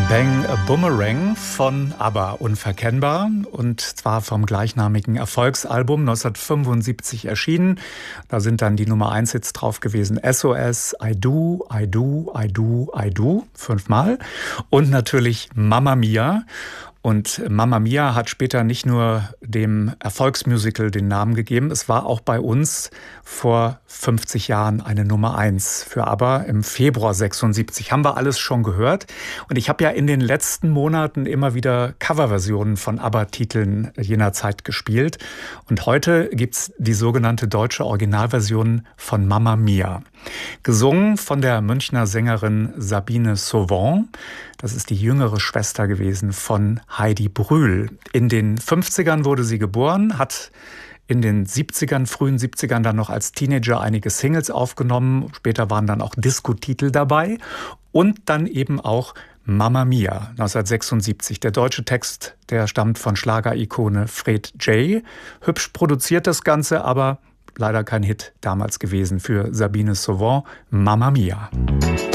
Bang a Boomerang von ABBA, unverkennbar, und zwar vom gleichnamigen Erfolgsalbum 1975 erschienen. Da sind dann die Nummer 1 Hits drauf gewesen: SOS, I Do, I Do, I Do, I Do, 5-mal, und natürlich Mamma Mia. Und Mamma Mia hat später nicht nur dem Erfolgsmusical den Namen gegeben, es war auch bei uns vor 50 Jahren eine Nummer 1 für ABBA. Im Februar 76 haben wir alles schon gehört. Und ich habe ja in den letzten Monaten immer wieder Coverversionen von ABBA-Titeln jener Zeit gespielt. Und heute gibt's die sogenannte deutsche Originalversion von Mamma Mia. Gesungen von der Münchner Sängerin Sabine Sauvant. Das ist die jüngere Schwester gewesen von Heidi Brühl. In den 50ern wurde sie geboren, hat in den 70ern, frühen 70ern dann noch als Teenager einige Singles aufgenommen. Später waren dann auch Diskotitel dabei und dann eben auch Mamma Mia 1976. Der deutsche Text, der stammt von Schlagerikone Fred J. Hübsch produziert das Ganze, aber leider kein Hit damals gewesen für Sabine Sauvant. Mamma Mia.